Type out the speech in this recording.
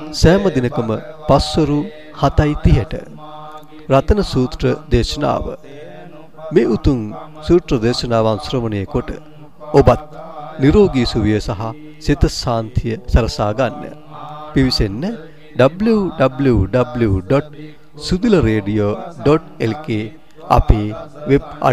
සෑම දිනකම පස්වරු 7:30ට රතන සූත්‍ර දේශනාව මේ උතුම් සූත්‍ර දේශනාවන් ශ්‍රවණය කොට ඔබත් නිරෝගී සුවය සහ සිත ශාන්තිය සලසා ගන්න. පිවිසෙන්න www.sudilaradio.lk අපේ වෙබ්